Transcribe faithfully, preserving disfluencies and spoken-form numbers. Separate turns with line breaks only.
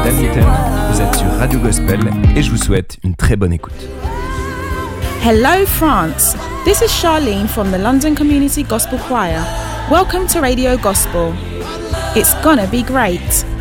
Dan Mitten, vous êtes sur Radio Gospel et je vous souhaite une très bonne écoute.
Hello France, this is Charlene from the London Community Gospel Choir. Welcome to Radio Gospel. It's gonna be great.